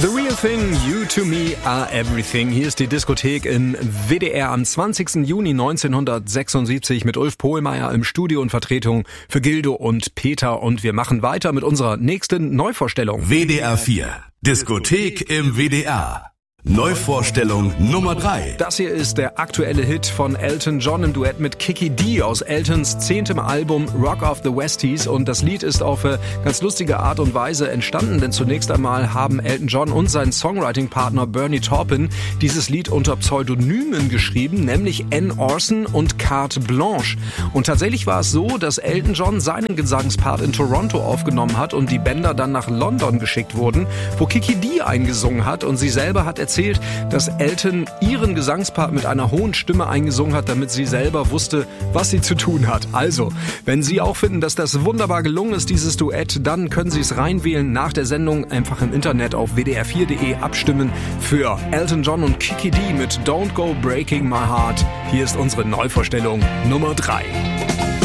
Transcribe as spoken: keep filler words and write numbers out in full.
The Real Thing, You to Me Are Everything. Hier ist die Diskothek im W D R am zwanzigsten Juni neunzehnhundertsechsundsiebzig mit Ulf Pohlmeier im Studio und Vertretung für Gildo und Peter. Und wir machen weiter mit unserer nächsten Neuvorstellung. W D R vier, Diskothek im W D R. Neuvorstellung Nummer drei. Das hier ist der aktuelle Hit von Elton John im Duett mit Kiki Dee aus Eltons zehntem Album Rock of the Westies. Und das Lied ist auf eine ganz lustige Art und Weise entstanden, denn zunächst einmal haben Elton John und sein Songwriting-Partner Bernie Taupin dieses Lied unter Pseudonymen geschrieben, nämlich Ann Orson und Carte Blanche. Und tatsächlich war es so, dass Elton John seinen Gesangspart in Toronto aufgenommen hat und die Bänder dann nach London geschickt wurden, wo Kiki Dee eingesungen hat, und sie selber hat erzählt, erzählt, dass Elton ihren Gesangspart mit einer hohen Stimme eingesungen hat, damit sie selber wusste, was sie zu tun hat. Also, wenn Sie auch finden, dass das wunderbar gelungen ist, dieses Duett, dann können Sie es reinwählen nach der Sendung, einfach im Internet auf w d r vier punkt d e abstimmen für Elton John und Kiki Dee mit Don't Go Breaking My Heart. Hier ist unsere Neuvorstellung Nummer drei.